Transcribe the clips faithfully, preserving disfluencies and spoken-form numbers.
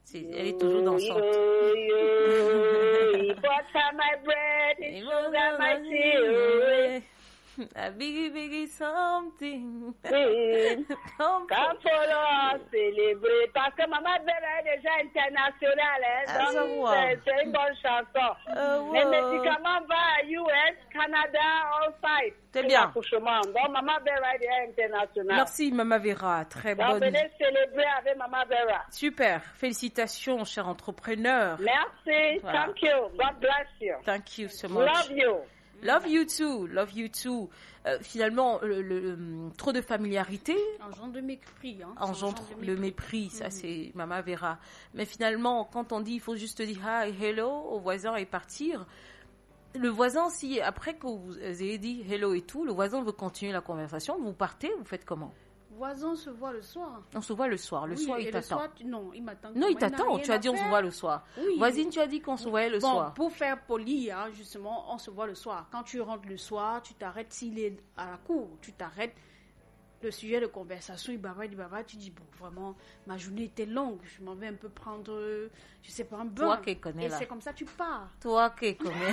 C'est, elle est toujours dansante. Yo, yo, butter my bread, and sugar my tea. A biggie, biggie, something. Oui. Come Come follow us, célébrer. Parce que Maman Vera est déjà internationale, hein, Ah, ça donc va. c'est, c'est une bonne chanson. Ah, Les ouais. médicaments vont à U S, Canada, all sides. C'est pour bien. l'accouchement. Donc Maman Vera est déjà internationale. Merci, Mama Vera. Très Donc bonne. venez célébrer avec Maman Vera. Super. Félicitations, cher entrepreneur. Merci. Voilà. Thank you. God bless you. Thank you so much. Love you. Love you too. Love you too. Euh, finalement, le, le- le- trop de familiarité Engendre de mépris. Hein. engendre Ça engendre de le mépris. Ça, Mhm. c'est Mama Vera. Mais finalement, quand on dit il faut juste dire hi, hello au voisin et partir, le voisin, si après que vous ayez dit hello et tout, le voisin veut continuer la conversation, vous partez, vous faites comment? Voisin se voit le soir. On se voit le soir. Le Oui, soir, et il le t'attend. soir, tu- non, il m'attend. Non, il Moi, n'a t'attend. rien Tu as à dit on se faire. voit le soir. Oui. Voisine, tu as dit qu'on se voyait le Bon, soir. pour faire poli, hein, justement, on se voit le soir. Quand tu rentres le soir, tu t'arrêtes s'il est à la cour. Tu t'arrêtes. Le sujet de conversation, il bavard, il bavard. Tu dis, bon, vraiment, ma journée était longue. Je m'en vais un peu prendre, euh, je sais pas, un bain. Toi qui connais Et là. c'est comme ça que tu pars. Toi qui connais.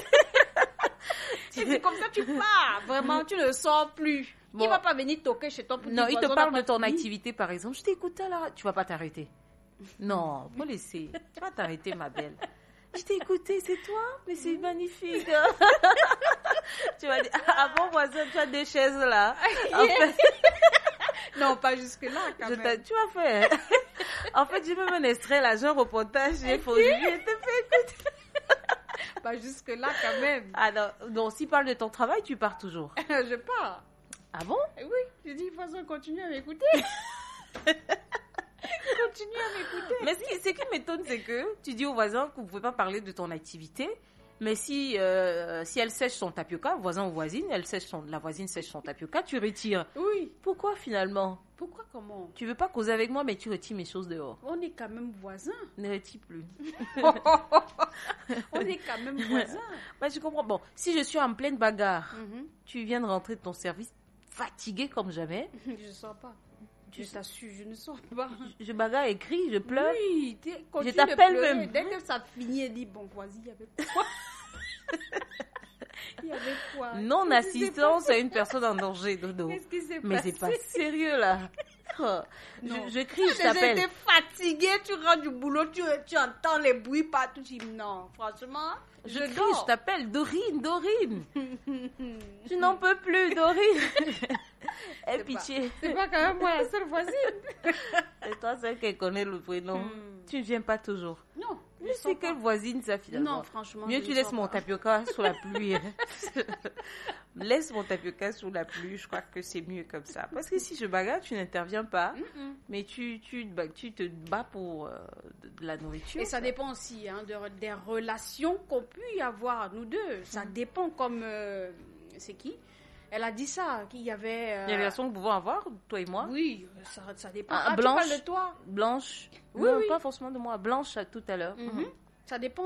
Et c'est comme ça que tu pars. Vraiment, tu ne sors plus. Bon. Il va pas venir toquer chez toi pour Non, dire, il te voisin, parle on n'a de pas ton fini. activité, par exemple. Je t'écoute là. Tu vas pas t'arrêter. Non, faut laisser. Tu vas t'arrêter, ma belle. Je t'ai écouté, c'est toi? Mais c'est magnifique. Tu vas dire, ah bon, voisin, tu as des chaises là. En fait, Non, pas jusque-là, quand je même. t'ai- tu as fait. Hein. En fait, j'ai même un extrait là, j'ai un reportage, j'ai faux. Je te fais écouter. Pas jusque-là, quand même. Ah non, non, s'il parle de ton travail, tu pars toujours. Je pars. Ah bon? Eh oui, j'ai dit, voisin, continue à m'écouter. Continue à m'écouter. Mais ce qui, ce qui m'étonne, c'est que tu dis au voisin que vous ne pouvez pas parler de ton activité, mais si, euh, si elle sèche son tapioca, voisin ou voisine, elle sèche son, la voisine sèche son tapioca, tu retires. Oui. Pourquoi finalement? Pourquoi, comment? Tu veux pas causer avec moi, mais tu retires mes choses dehors. On est quand même voisins. Ne retire plus. On est quand même voisins. Bah, je comprends. Bon, si je suis en pleine bagarre, Mhm. tu viens de rentrer de ton service fatigué comme jamais, Je ne sors pas. Je t'assure, je ne sors pas. je bagarre et crie, je pleure. Oui, t'es- continue de t'appelle pleurer. même. Dès que ça finit, elle dit, bon, vas-y, il y avait quoi? Il y avait quoi? Non-assistance à une personne en danger, Dodo. Qu'est-ce qui s'est Mais passé? c'est pas sérieux là. Oh, Non. Je, je crie, Tu je as déjà t'appelle. été fatigué, tu rentres du boulot, tu, tu entends les bruits partout. Tu dis non, franchement, Je je crie, dors. je t'appelle, Dorine, Dorine. Je n'en peux plus, Dorine. Aie C'est pitié. C'est pas quand même moi la seule voisine. C'est toi celle qui connaît le prénom. Hmm. Tu ne viens pas toujours. Non, Je sais quelle voisine ça finalement. Non, franchement. Mieux je tu ne laisses sors mon pas. tapioca sous la pluie. hein. Laisse mon tapioca sous la pluie, je crois que c'est mieux comme ça. Parce que si je bagarre, tu n'interviens pas, Mm-mm. mais tu, tu, bah, tu te bats pour euh, de, de la nourriture. Et ça dépend aussi hein, de, des relations qu'on peut y avoir, nous deux. Ça dépend comme... euh, c'est qui? Elle a dit ça, qu'il y avait... euh, Il y a des relations que nous pouvons avoir, toi et moi. Oui, ça, ça dépend. Ah, Ah, tu Blanche. parles de toi? Blanche. Oui, non, oui. pas forcément de moi. Blanche à tout à l'heure. Mhm. Ça dépend